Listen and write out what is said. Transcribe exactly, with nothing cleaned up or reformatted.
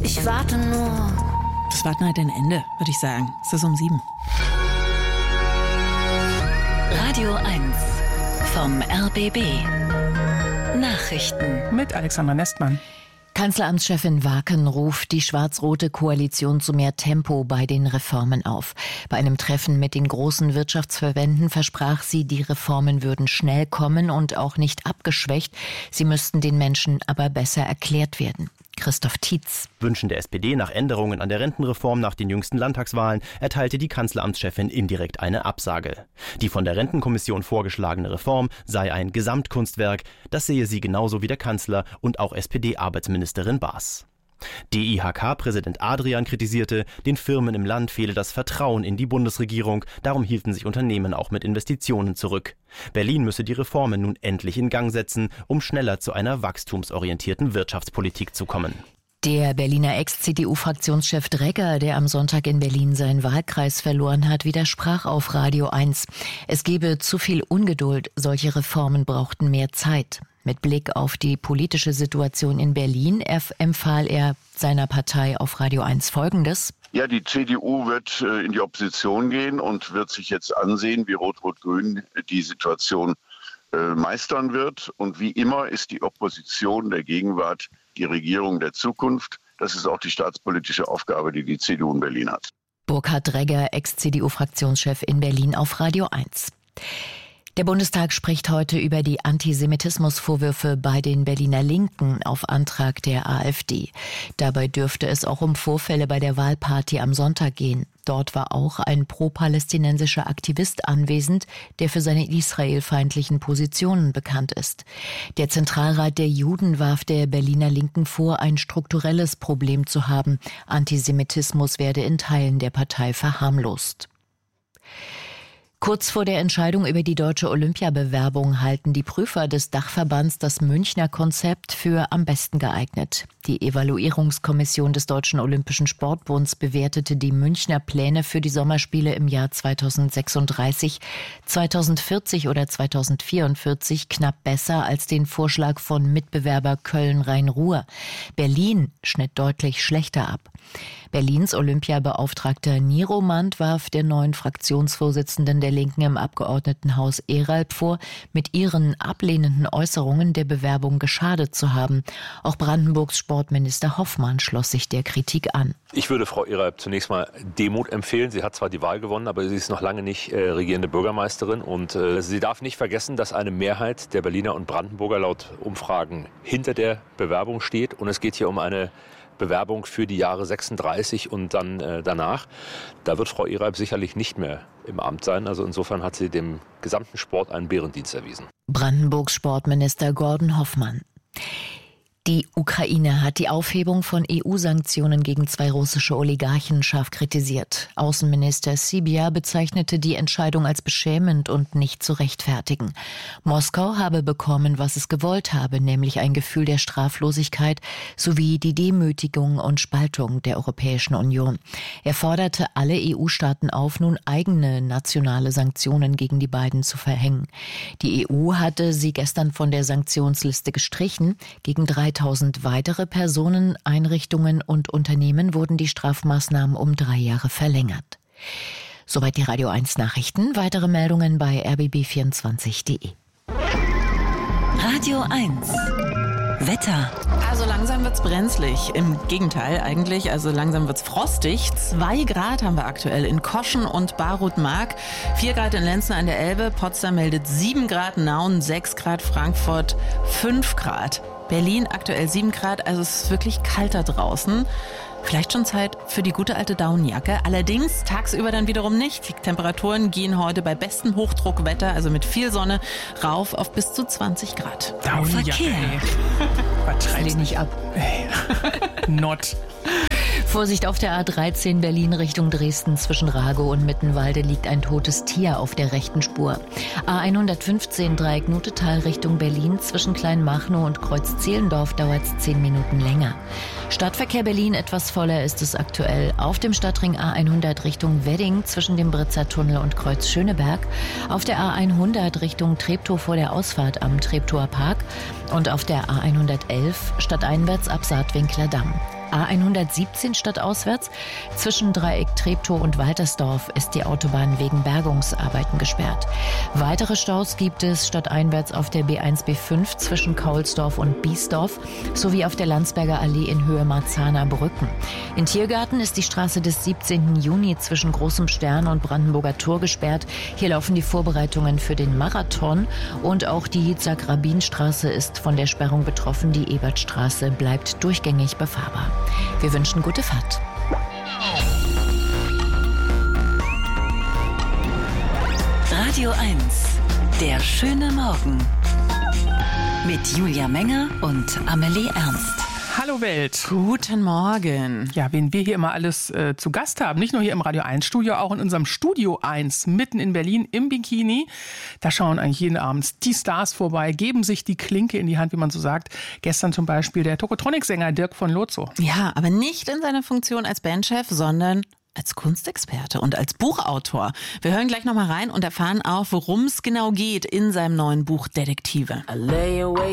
Ich warte nur. Das Warten hat ein Ende, würde ich sagen. Es ist um sieben. Radio eins vom R B B. Nachrichten mit Alexandra Nestmann. Kanzleramtschefin Waken ruft die schwarz-rote Koalition zu mehr Tempo bei den Reformen auf. Bei einem Treffen mit den großen Wirtschaftsverbänden versprach sie, die Reformen würden schnell kommen und auch nicht abgeschwächt. Sie müssten den Menschen aber besser erklärt werden. Christoph Tietz. Wünschen der S P D nach Änderungen an der Rentenreform nach den jüngsten Landtagswahlen erteilte die Kanzleramtschefin indirekt eine Absage. Die von der Rentenkommission vorgeschlagene Reform sei ein Gesamtkunstwerk, das sehe sie genauso wie der Kanzler und auch S P D-Arbeitsministerin Baas. D I H K-Präsident Adrian kritisierte, den Firmen im Land fehle das Vertrauen in die Bundesregierung, darum hielten sich Unternehmen auch mit Investitionen zurück. Berlin müsse die Reformen nun endlich in Gang setzen, um schneller zu einer wachstumsorientierten Wirtschaftspolitik zu kommen. Der Berliner Ex-C D U-Fraktionschef Dregger, der am Sonntag in Berlin seinen Wahlkreis verloren hat, widersprach auf Radio eins. Es gebe zu viel Ungeduld, solche Reformen brauchten mehr Zeit. Mit Blick auf die politische Situation in Berlin empfahl er seiner Partei auf Radio eins Folgendes. Ja, die C D U wird äh, in die Opposition gehen und wird sich jetzt ansehen, wie Rot-Rot-Grün die Situation äh, meistern wird. Und wie immer ist die Opposition der Gegenwart die Regierung der Zukunft. Das ist auch die staatspolitische Aufgabe, die die C D U in Berlin hat. Burkhard Dregger, Ex-C D U-Fraktionschef in Berlin auf Radio eins. Der Bundestag spricht heute über die Antisemitismusvorwürfe bei den Berliner Linken auf Antrag der AfD. Dabei dürfte es auch um Vorfälle bei der Wahlparty am Sonntag gehen. Dort war auch ein pro-palästinensischer Aktivist anwesend, der für seine israelfeindlichen Positionen bekannt ist. Der Zentralrat der Juden warf der Berliner Linken vor, ein strukturelles Problem zu haben. Antisemitismus werde in Teilen der Partei verharmlost. Kurz vor der Entscheidung über die deutsche Olympiabewerbung halten die Prüfer des Dachverbands das Münchner Konzept für am besten geeignet. Die Evaluierungskommission des Deutschen Olympischen Sportbunds bewertete die Münchner Pläne für die Sommerspiele im Jahr zweitausendsechsunddreißig, zweitausendvierzig oder zweitausendvierundvierzig knapp besser als den Vorschlag von Mitbewerber Köln-Rhein-Ruhr. Berlin schnitt deutlich schlechter ab. Berlins Olympiabeauftragter Niromand warf der neuen Fraktionsvorsitzenden der Linken im Abgeordnetenhaus Eralb vor, mit ihren ablehnenden Äußerungen der Bewerbung geschadet zu haben. Auch Brandenburgs Sportminister Hoffmann schloss sich der Kritik an. Ich würde Frau Eralb zunächst mal Demut empfehlen. Sie hat zwar die Wahl gewonnen, aber sie ist noch lange nicht äh, regierende Bürgermeisterin. Und äh, sie darf nicht vergessen, dass eine Mehrheit der Berliner und Brandenburger laut Umfragen hinter der Bewerbung steht. Und es geht hier um eine Bewerbung für die Jahre sechsunddreißig und dann äh, danach. Da wird Frau Eralb sicherlich nicht mehr im Amt sein. Also insofern hat sie dem gesamten Sport einen Bärendienst erwiesen. Brandenburgs Sportminister Gordon Hoffmann. Die Ukraine hat die Aufhebung von E U-Sanktionen gegen zwei russische Oligarchen scharf kritisiert. Außenminister Sybiha bezeichnete die Entscheidung als beschämend und nicht zu rechtfertigen. Moskau habe bekommen, was es gewollt habe, nämlich ein Gefühl der Straflosigkeit sowie die Demütigung und Spaltung der Europäischen Union. Er forderte alle E U-Staaten auf, nun eigene nationale Sanktionen gegen die beiden zu verhängen. Die E U hatte sie gestern von der Sanktionsliste gestrichen. Gegen dreitausend weitere Personen, Einrichtungen und Unternehmen wurden die Strafmaßnahmen um drei Jahre verlängert. Soweit die Radio eins Nachrichten. Weitere Meldungen bei r b b vierundzwanzig punkt d e. Radio eins Wetter. Also langsam wird's brenzlig. Im Gegenteil eigentlich, also langsam wird's frostig. Zwei Grad haben wir aktuell in Koschen und Barut-Mark. Vier Grad in Lenzner an der Elbe. Potsdam meldet sieben Grad, Nauen sechs Grad, Frankfurt fünf Grad. Berlin aktuell sieben Grad, also es ist wirklich kalter draußen. Vielleicht schon Zeit für die gute alte Daunenjacke. Allerdings tagsüber dann wiederum nicht. Die Temperaturen gehen heute bei bestem Hochdruckwetter, also mit viel Sonne, rauf auf bis zu zwanzig Grad. Daunenjacke, ey. Vertreib's nicht ab. Ey. Not. Vorsicht auf der A dreizehn Berlin Richtung Dresden. Zwischen Ragow und Mittenwalde liegt ein totes Tier auf der rechten Spur. A hundertfünfzehn Dreieck Nutetal Richtung Berlin. Zwischen Kleinmachnow und Kreuz-Zehlendorf dauert es zehn Minuten länger. Stadtverkehr Berlin etwas voller ist es aktuell. Auf dem Stadtring A hundert Richtung Wedding zwischen dem Britzer Tunnel und Kreuz Schöneberg. Auf der A hundert Richtung Treptow vor der Ausfahrt am Treptower Park. Und auf der A hundertelf stadteinwärts ab Saatwinkler Damm. A hundertsiebzehn stadtauswärts. Zwischen Dreieck Treptow und Waltersdorf ist die Autobahn wegen Bergungsarbeiten gesperrt. Weitere Staus gibt es stadteinwärts auf der B eins B fünf zwischen Kaulsdorf und Biesdorf sowie auf der Landsberger Allee in Höhe Marzahner Brücken. In Tiergarten ist die Straße des siebzehnten Juni zwischen Großem Stern und Brandenburger Tor gesperrt. Hier laufen die Vorbereitungen für den Marathon und auch die Yitzhak-Rabin-Straße ist von der Sperrung betroffen. Die Ebertstraße bleibt durchgängig befahrbar. Wir wünschen gute Fahrt. Radio eins, der schöne Morgen. Mit Julia Menger und Amelie Ernst. Hallo Welt. Guten Morgen. Ja, wen wir hier immer alles äh, zu Gast haben, nicht nur hier im Radio eins Studio, auch in unserem Studio eins mitten in Berlin im Bikini. Da schauen eigentlich jeden Abend die Stars vorbei, geben sich die Klinke in die Hand, wie man so sagt. Gestern zum Beispiel der Tokotronic-Sänger Dirk von Lozo. Ja, aber nicht in seiner Funktion als Bandchef, sondern als Kunstexperte und als Buchautor. Wir hören gleich noch mal rein und erfahren auch, worum es genau geht in seinem neuen Buch Detektive.